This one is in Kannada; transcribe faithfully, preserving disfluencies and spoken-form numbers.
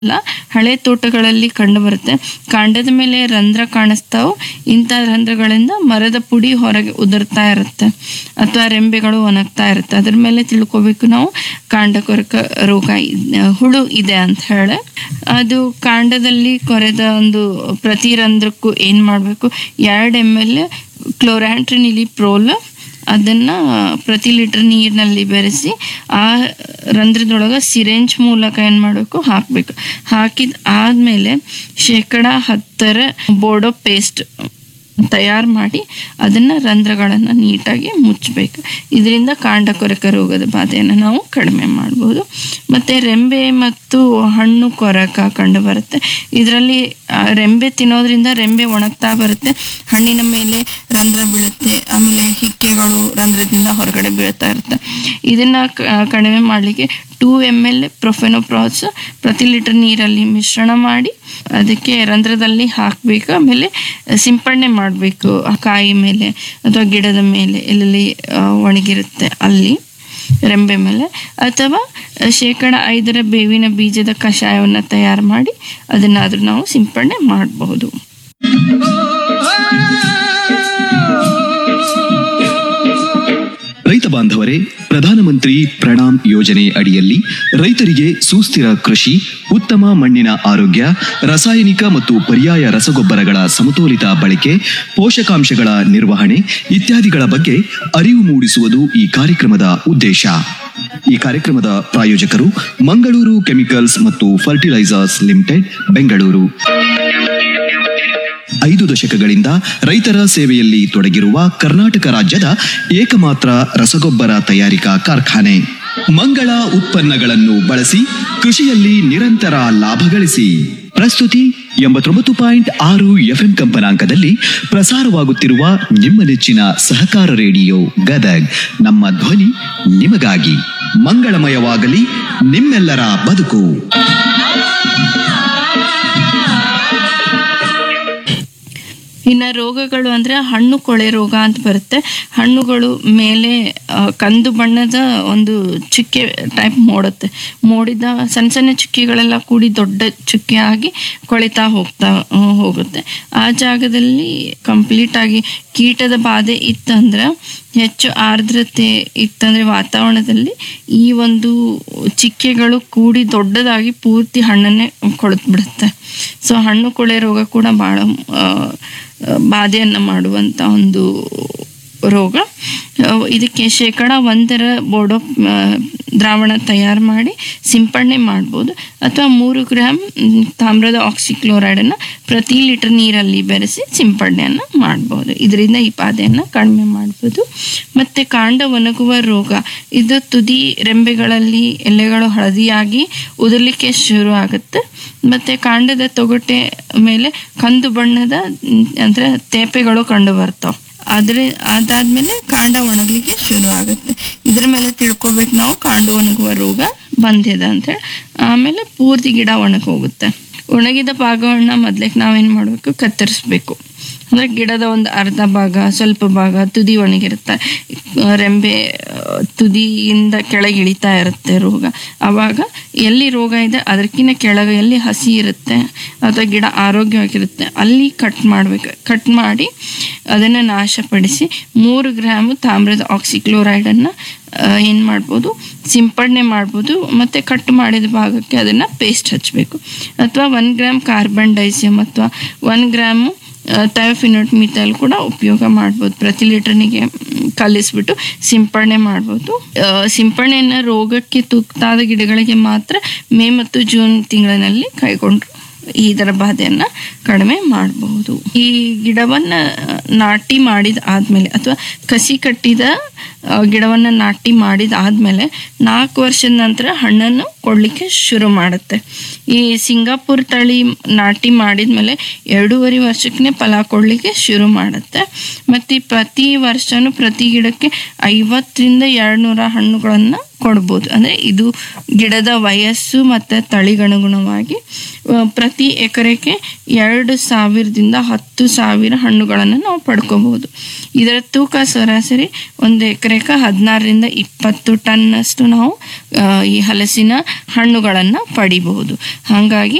ಅಲ್ಲ, ಹಳೆ ತೋಟಗಳಲ್ಲಿ ಕಂಡು ಬರುತ್ತೆ. ಕಾಂಡದ ಮೇಲೆ ರಂಧ್ರ ಕಾಣಿಸ್ತಾವು. ಇಂಥ ರಂಧ್ರಗಳಿಂದ ಮರದ ಪುಡಿ ಹೊರಗೆ ಉದುರ್ತಾ ಇರುತ್ತೆ ಅಥವಾ ರೆಂಬೆಗಳು ಒಣಗ್ತಾ ಇರುತ್ತೆ. ಅದ್ರ ಮೇಲೆ ತಿಳ್ಕೊಬೇಕು ನಾವು ಕಾಂಡ ಕೊರಕ ರೋಗ ಹುಳು ಇದೆ ಅಂತ ಹೇಳಿ. ಅದು ಕಾಂಡದಲ್ಲಿ ಕೊರೆದ ಒಂದು ಪ್ರತಿ ರಂಧ್ರಕ್ಕೂ ಏನ್ ಮಾಡ್ಬೇಕು, ಎರಡು ಎಮ್ ಎಲ್ ಕ್ಲೋರಾಂಟ್ರಿನಿಲಿಪ್ರೋಲ್ ಅದನ್ನ ಪ್ರತಿ ಲೀಟರ್ ನೀರಿನಲ್ಲಿ ಬೆರೆಸಿ ಆ ರಂಧ್ರದೊಳಗೆ ಸಿರೆಂಜ್ ಮೂಲಕ ಏನ್ ಮಾಡಬೇಕು, ಹಾಕಬೇಕು. ಹಾಕಿದ ಆದ್ಮೇಲೆ ಶೇಕಡ ಹತ್ತರ ಬೋರ್ಡೋ ಪೇಸ್ಟ್ ತಯಾರು ಮಾಡಿ ಅದನ್ನ ರಂಧ್ರಗಳನ್ನ ನೀಟಾಗಿ ಮುಚ್ಚಬೇಕು. ಇದರಿಂದ ಕಾಂಡ ಕೊರಕ ರೋಗದ ಬಾಧೆಯನ್ನು ನಾವು ಕಡಿಮೆ ಮಾಡಬಹುದು. ಮತ್ತೆ ರೆಂಬೆ ಮತ್ತು ಹಣ್ಣು ಕೊರಕ ಕಂಡು ಬರುತ್ತೆ. ಇದರಲ್ಲಿ ರೆಂಬೆ ತಿನ್ನೋದ್ರಿಂದ ರೆಂಬೆ ಒಣಗ್ತಾ ಬರುತ್ತೆ, ಹಣ್ಣಿನ ಮೇಲೆ ರಂಧ್ರ ಬೀಳುತ್ತೆ, ಆಮೇಲೆ ಹಿಕ್ಕೆಗಳು ರಂಧ್ರದಿಂದ ಹೊರಗಡೆ ಬೀಳ್ತಾ ಇರುತ್ತೆ. ಇದನ್ನ ಕಡಿಮೆ ಮಾಡಲಿಕ್ಕೆ ಟೂ ಎಮ್ ಎಲ್ ಪ್ರೊಫೆನೋಪ್ರಾಸ್ ಪ್ರತಿ ಲೀಟರ್ ನೀರಲ್ಲಿ ಮಿಶ್ರಣ ಮಾಡಿ ಅದಕ್ಕೆ ರಂಧ್ರದಲ್ಲಿ ಹಾಕಬೇಕು. ಆಮೇಲೆ ಸಿಂಪಡಣೆ ಮಾಡಬೇಕು ಕಾಯಿ ಮೇಲೆ ಅಥವಾ ಗಿಡದ ಮೇಲೆ ಎಲ್ಲೆಲ್ಲಿ ಒಣಗಿರುತ್ತೆ ಅಲ್ಲಿ ರೆಂಬೆ ಮೇಲೆ. ಅಥವಾ ಶೇಕಡ ಐದರ ಬೇವಿನ ಬೀಜದ ಕಷಾಯವನ್ನು ತಯಾರು ಮಾಡಿ ಅದನ್ನಾದ್ರೂ ನಾವು ಸಿಂಪಡಣೆ ಮಾಡಬಹುದು. ರೈತ ಬಾಂಧವರೇ, ಪ್ರಧಾನಮಂತ್ರಿ ಪ್ರಣಾಮ್ ಯೋಜನೆ ಅಡಿಯಲ್ಲಿ ರೈತರಿಗೆ ಸುಸ್ಥಿರ ಕೃಷಿ, ಉತ್ತಮ ಮಣ್ಣಿನ ಆರೋಗ್ಯ, ರಾಸಾಯನಿಕ ಮತ್ತು ಪರ್ಯಾಯ ರಸಗೊಬ್ಬರಗಳ ಸಮತೋಲಿತ ಬಳಕೆ, ಪೋಷಕಾಂಶಗಳ ನಿರ್ವಹಣೆ ಇತ್ಯಾದಿಗಳ ಬಗ್ಗೆ ಅರಿವು ಮೂಡಿಸುವುದು ಈ ಕಾರ್ಯಕ್ರಮದ ಉದ್ದೇಶ. ಈ ಕಾರ್ಯಕ್ರಮದ ಪ್ರಾಯೋಜಕರು ಮಂಗಳೂರು ಕೆಮಿಕಲ್ಸ್ ಮತ್ತು ಫರ್ಟಿಲೈಸರ್ಸ್ ಲಿಮಿಟೆಡ್, ಬೆಂಗಳೂರು. ಐದು ದಶಕಗಳಿಂದ ರೈತರ ಸೇವೆಯಲ್ಲಿ ತೊಡಗಿರುವ ಕರ್ನಾಟಕ ರಾಜ್ಯದ ಏಕಮಾತ್ರ ರಸಗೊಬ್ಬರ ತಯಾರಿಕಾ ಕಾರ್ಖಾನೆ. ಮಂಗಳ ಉತ್ಪನ್ನಗಳನ್ನು ಬಳಸಿ ಕೃಷಿಯಲ್ಲಿ ನಿರಂತರ ಲಾಭ ಗಳಿಸಿ. ಪ್ರಸ್ತುತಿ ಎಂಬತ್ತೊಂಬತ್ತು ಪಾಯಿಂಟ್ ಆರು ಎಫ್ಎಂ ಕಂಪನಾಂಕದಲ್ಲಿ ಪ್ರಸಾರವಾಗುತ್ತಿರುವ ನಿಮ್ಮ ನೆಚ್ಚಿನ ಸಹಕಾರ ರೇಡಿಯೋ ಗದಗ್. ನಮ್ಮ ಧ್ವನಿ ನಿಮಗಾಗಿ. ಮಂಗಳಮಯವಾಗಲಿ ನಿಮ್ಮೆಲ್ಲರ ಬದುಕು. ಇನ್ನು ರೋಗಗಳು ಅಂದ್ರೆ ಹಣ್ಣು ಕೊಳೆ ರೋಗ ಅಂತ ಬರುತ್ತೆ. ಹಣ್ಣುಗಳು ಮೇಲೆ ಕಂದು ಬಣ್ಣದ ಒಂದು ಚುಕ್ಕೆ ಟೈಪ್ ಮೂಡುತ್ತೆ. ಮೂಡಿದ ಸಣ್ಣ ಸಣ್ಣ ಚುಕ್ಕಿಗಳೆಲ್ಲ ಕೂಡಿ ದೊಡ್ಡ ಚುಕ್ಕೆ ಆಗಿ ಕೊಳಿತಾ ಹೋಗ್ತಾ ಹೋಗುತ್ತೆ. ಆ ಜಾಗದಲ್ಲಿ ಕಂಪ್ಲೀಟ್ ಆಗಿ ಕೀಟದ ಬಾಧೆ ಇತ್ತಂದ್ರೆ, ಹೆಚ್ಚು ಆರ್ದ್ರತೆ ಇತ್ತಂದ್ರೆ ವಾತಾವರಣದಲ್ಲಿ ಈ ಒಂದು ಚಿಕ್ಕೆಗಳು ಕೂಡಿ ದೊಡ್ಡದಾಗಿ ಪೂರ್ತಿ ಹಣ್ಣನ್ನೇ ಕೊಳೆತು ಬಿಡುತ್ತೆ. ಸೊ ಹಣ್ಣು ಕೊಳೆ ರೋಗ ಕೂಡ ಬಹಳ ಬಾಧೆಯನ್ನು ಮಾಡುವಂತ ಒಂದು ರೋಗ. ಇದಕ್ಕೆ ಶೇಕಡ ಒಂದರ ಬೋರ್ಡೋ ದ್ರಾವಣ ತಯಾರು ಮಾಡಿ ಸಿಂಪಡಣೆ ಮಾಡ್ಬೋದು. ಅಥವಾ ಮೂರು ಗ್ರಾಮ್ ತಾಮ್ರದ ಆಕ್ಸಿಕ್ಲೋರೈಡನ್ನು ಪ್ರತಿ ಲೀಟರ್ ನೀರಲ್ಲಿ ಬೆರೆಸಿ ಸಿಂಪಡಣೆಯನ್ನು ಮಾಡ್ಬೋದು. ಇದರಿಂದ ಈ ಬಾಧೆಯನ್ನು ಕಡಿಮೆ ಮಾಡ್ಬೋದು. ಮತ್ತೆ ಕಾಂಡ ಒಣಗುವ ರೋಗ, ಇದು ತುದಿ ರೆಂಬೆಗಳಲ್ಲಿ ಎಲೆಗಳು ಹಳದಿಯಾಗಿ ಉದುರ್ಲಿಕ್ಕೆ ಶುರು ಆಗುತ್ತೆ. ಮತ್ತೆ ಕಾಂಡದ ತೊಗಟೆ ಮೇಲೆ ಕಂದು ಬಣ್ಣದ ಅಂದ್ರೆ ತೇಪೆಗಳು ಕಂಡು ಬರ್ತಾವ. ಆದ್ರೆ ಅದಾದ್ಮೇಲೆ ಕಾಂಡ ಒಣಗ್ಲಿಕ್ಕೆ ಶುರು ಆಗುತ್ತೆ. ಇದ್ರ ಮೇಲೆ ತಿಳ್ಕೊಬೇಕು ನಾವು ಕಾಂಡ ಒಣಗುವ ರೋಗ ಬಂದಿದೆ ಅಂತ ಹೇಳಿ. ಆಮೇಲೆ ಪೂರ್ತಿ ಗಿಡ ಒಣಗಿ ಹೋಗುತ್ತೆ. ಒಣಗಿದ ಭಾಗವನ್ನ ಮೊದ್ಲಿಗೆ ನಾವೇನ್ ಮಾಡ್ಬೇಕು, ಕತ್ತರಿಸ್ಬೇಕು. ಅಂದ್ರೆ ಗಿಡದ ಒಂದು ಅರ್ಧ ಭಾಗ, ಸ್ವಲ್ಪ ಭಾಗ ತುದಿ ಒಣಗಿರುತ್ತೆ, ರೆಂಬೆ ತುದಿಯಿಂದ ಕೆಳಗೆ ಇಳಿತಾ ಇರುತ್ತೆ ರೋಗ. ಅವಾಗ ಎಲ್ಲಿ ರೋಗ ಇದೆ ಅದಕ್ಕಿಂತ ಕೆಳಗೆ ಎಲ್ಲಿ ಹಸಿ ಇರುತ್ತೆ ಅಥವಾ ಗಿಡ ಆರೋಗ್ಯವಾಗಿರುತ್ತೆ ಅಲ್ಲಿ ಕಟ್ ಮಾಡ್ಬೇಕು. ಕಟ್ ಮಾಡಿ ಅದನ್ನ ನಾಶಪಡಿಸಿ ಮೂರು ಗ್ರಾಮ್ ತಾಮ್ರದ ಆಕ್ಸಿಕ್ಲೋರೈಡನ್ನು ಏನ್ ಮಾಡ್ಬೋದು, ಸಿಂಪಡಣೆ ಮಾಡ್ಬೋದು. ಮತ್ತೆ ಕಟ್ ಮಾಡಿದ ಭಾಗಕ್ಕೆ ಅದನ್ನ ಪೇಸ್ಟ್ ಹಚ್ಚಬೇಕು. ಅಥವಾ ಒನ್ ಗ್ರಾಮ್ ಕಾರ್ಬನ್ ಡೈಸಿಯಮ್ ಅಥವಾ ಒನ್ ಗ್ರಾಮ್ ಥಯೋಫಿನೋಟ್ ಮಿಥೈಲ್ ಕೂಡ ಉಪಯೋಗ ಮಾಡ್ಬೋದು. ಪ್ರತಿ ಲೀಟರ್ನಿಗೆ ಕಲಿಸ್ಬಿಟ್ಟು ಸಿಂಪಡಣೆ ಮಾಡ್ಬೋದು. ಸಿಂಪಡಣೆಯನ್ನ ರೋಗಕ್ಕೆ ತುತ್ತಾದ ಗಿಡಗಳಿಗೆ ಮಾತ್ರ ಮೇ ಮತ್ತು ಜೂನ್ ತಿಂಗಳಿನಲ್ಲಿ ಕೈಗೊಂಡ್ರು ಇದರ ಬಾಧೆಯನ್ನ ಕಡಿಮೆ ಮಾಡಬಹುದು. ಈ ಗಿಡವನ್ನ ನಾಟಿ ಮಾಡಿದ ಆದ್ಮೇಲೆ ಅಥವಾ ಕಸಿ ಕಟ್ಟಿದ ಗಿಡವನ್ನ ನಾಟಿ ಮಾಡಿದ ಆದ್ಮೇಲೆ ನಾಲ್ಕು ವರ್ಷದ ನಂತರ ಹಣ್ಣನ್ನು ಕೊಡ್ಲಿಕ್ಕೆ ಶುರು ಮಾಡುತ್ತೆ. ಈ ಸಿಂಗಾಪುರ್ ತಳಿ ನಾಟಿ ಮಾಡಿದ್ಮೇಲೆ ಎರಡೂವರೆ ವರ್ಷಕ್ಕೆ ಫಲ ಕೊಡ್ಲಿಕ್ಕೆ ಶುರು ಮಾಡುತ್ತೆ. ಮತ್ತೆ ಪ್ರತಿ ವರ್ಷನೂ ಪ್ರತಿ ಗಿಡಕ್ಕೆ ಐವತ್ತರಿಂದ ಎರಡ್ನೂರ ಹಣ್ಣುಗಳನ್ನ ಕೊಡ್ಬೋದು. ಅಂದರೆ ಇದು ಗಿಡದ ವಯಸ್ಸು ಮತ್ತು ತಳಿಗನುಗುಣವಾಗಿ ಪ್ರತಿ ಎಕರೆಗೆ ಎರಡು ಸಾವಿರದಿಂದ ಹತ್ತು ಸಾವಿರ ಹಣ್ಣುಗಳನ್ನು ನಾವು ಪಡ್ಕೋಬಹುದು. ಇದರ ತೂಕ ಸರಾಸರಿ ಒಂದು ಎಕರೆಗೆ ಹದಿನಾರರಿಂದ ಇಪ್ಪತ್ತು ಟನ್ನಷ್ಟು ನಾವು ಈ ಹಲಸಿನ ಹಣ್ಣುಗಳನ್ನು ಪಡಿಬಹುದು. ಹಾಗಾಗಿ